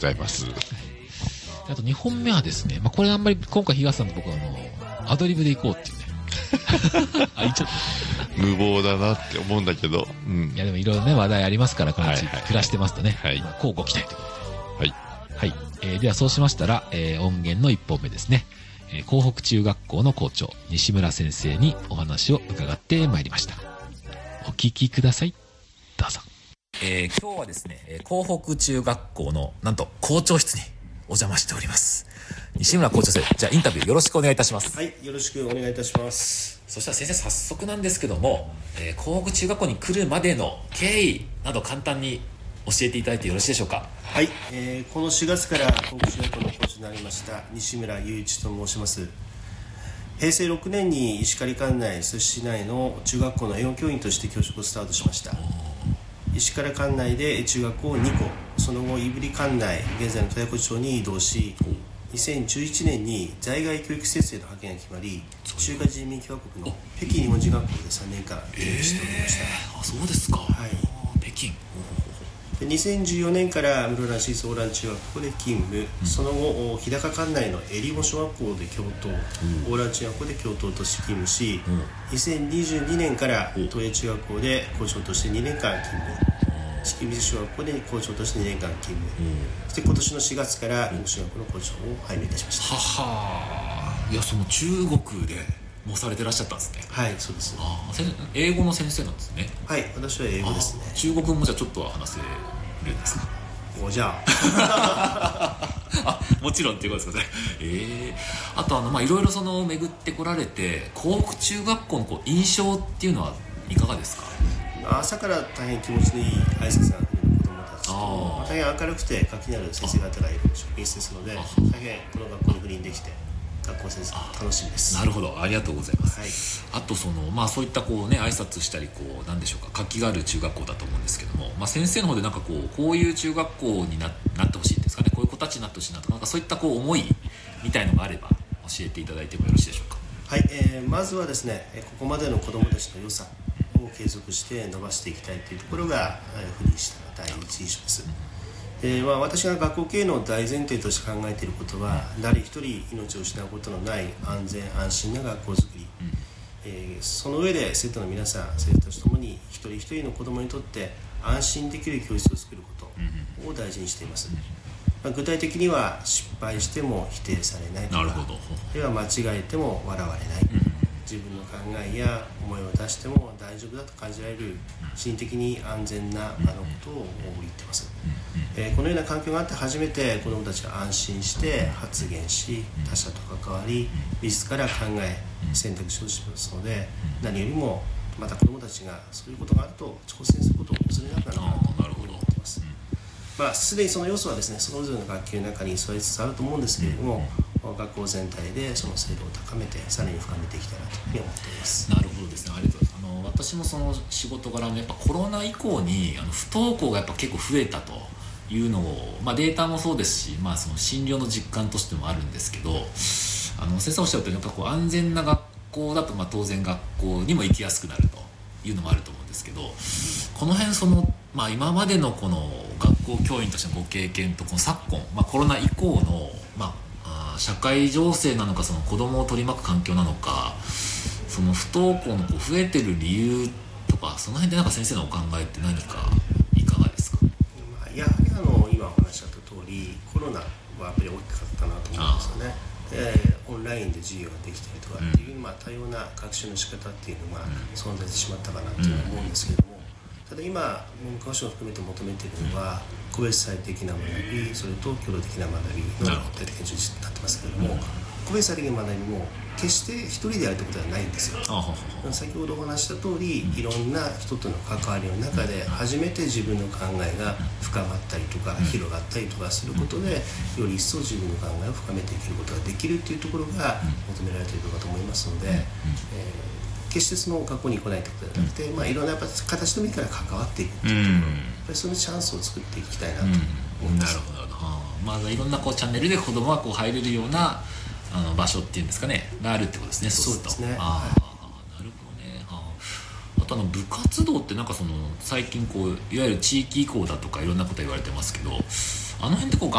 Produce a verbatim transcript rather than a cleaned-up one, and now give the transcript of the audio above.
ざいます。 あとにほんめはですね、まあ、これあんまり今回東さんと僕はあのアドリブで行こうっていうねあ、言っちゃった無謀だなって思うんだけど、うん、 いやでもいろいろね話題ありますから、この地域暮らしてますとね、 はい、 こうご期待ということで、 はいはい、えー、ではそうしましたら、えー、音源のいっぽんめですね、えー、港北中学校の校長西村先生にお話を伺ってまいりました。お聞きください、どうぞ。えー、今日はですね、港北中学校のなんと校長室にお邪魔しております。西村校長先生、じゃあインタビューよろしくお願いいたします。 はい、よろしくお願いいたします。 そしたら先生、早速なんですけども、えー、港北中学校に来るまでの経緯など簡単に教えていただいてよろしいでしょうか。 はい、えー、このしがつから港北中学校の校長になりました西村雄一と申します。平成ろくねんに石狩管内須市内の中学校の英語教員として教職をスタートしました。石狩管内で中学校にこ、その後胆振管内現在の豊子町に移動し、にせんじゅういちねんに在外教育施設への派遣が決まり、中華人民共和国の北京日本人学校でさんねんかん勤務しておりました。 えー、あ、そうですか。はい、北京。 でにせんじゅうよねんから室蘭市立オーラン中学校で勤務、うん、その後日高管内のえりも小学校で教頭、うん、オーラン中学校で教頭として勤務し、うん、にせんにじゅうにねんから東映中学校で校長としてにねんかん勤務、四季水小学校で校長としてにねんかん勤務、うん、そして今年のしがつから日本小学校の校長を拝命いたしました。 はは、いや、その中国でもうされてらっしゃったんですね。 はい、そうです。 あ、英語の先生なんですね。 はい、私は英語ですね。 中国語もじゃあちょっとは話せるんですか。 お、じゃああ、もちろんっていうことですかね。えー、あとあの、まあ、いろいろその巡ってこられて港北中学校のこう印象っていうのはいかがですか。 朝から大変気持ちのいい挨拶が来る子どもたちと、大変明るくて活気のある先生方がいる職員室ですので、大変この学校に赴任できて学校先生楽しみです。 なるほど、ありがとうございます。はい、あとその、まあ、そういったこう、ね、挨拶したりこうなんでしょうか、活気がある中学校だと思うんですけども、まあ、先生の方でなんかこうこういう中学校に な, なってほしいんですかね、こういう子たちになってほしいなとか、なんかそういったこう思いみたいのがあれば教えていただいてもよろしいでしょうか。 はい、えー、まずはですね、ここまでの子どもたちの良さを継続して伸ばしていきたいというところが赴任した第一印象です。えーまあ、私が学校経営の大前提として考えていることは、誰一人命を失うことのない安全安心な学校づくり、うん、えー、その上で生徒の皆さん、生徒たちともに一人一人の子どもにとって安心できる教室を作ることを大事にしています。うん、まあ、具体的には失敗しても否定されないとか、 なるほど、 では間違えても笑われない、うん、自分の考えや思いを出しても大丈夫だと感じられる心理的に安全なあのことを言っています。えー、このような環境があって初めて子どもたちが安心して発言し、他者と関わり自ら考え選択肢をしますので、何よりもまた子どもたちがそういうことがあると挑戦することを恐れなくなるかなと思っています。まあ、すでにその要素はですね、それぞれの学級の中に添えつつあると思うんですけれども、学校全体でその精度を高めてさらに深めていきたいなというふうに思っています。 なるほどですね、ありがとうございます。あの私もその仕事柄のやっぱコロナ以降にあの不登校がやっぱ結構増えたというのを、まあ、データもそうですし、まあ、その診療の実感としてもあるんですけど、あの先生おっしゃるとおりやっぱこう安全な学校だと、まあ、当然学校にも行きやすくなるというのもあると思うんですけど、この辺その、まあ、今までのこの学校教員としてのご経験とこの昨今、まあ、コロナ以降の、まあ、社会情勢なのか、その子どもを取り巻く環境なのか、その不登校のこう増えてる理由とか、その辺でなんか先生のお考えって何かいかがですか。 まあ、やはりあの今お話しあった通り、コロナはやっぱり大きかったなと思うんですよね。えー、オンラインで授業ができたりとかっていう、うん、まあ、多様な学習の仕方っていうのが存在してしまったかなというのは思うんですけれども、ただ今文科省を含めて求めているのは個別最適な学び、それと協力的な学びの大的な重視になってますけれども、個別最適な学びも決して一人でやるってことはないんですよ。先ほどお話した通り、いろんな人との関わりの中で初めて自分の考えが深まったりとか広がったりとかすることで、より一層自分の考えを深めていけることができるというところが求められているのかと思いますので、えー、決してその学校に来ないということではなくて、まあ、いろんなやっぱ形でもいいから関わっていくというところ、やっぱりそのチャンスを作っていきたいなと思います。 なるほど、まあ、いろんなこうチャンネルで子どもがこう入れるようなあの場所っていうんですかね、があるってことですね。そうすると、 そうですね。 あ、はい、なるほどね。あ, あとあの部活動ってなんかその最近こういわゆる地域移行だとかいろんなこと言われてますけど、あの辺ってこう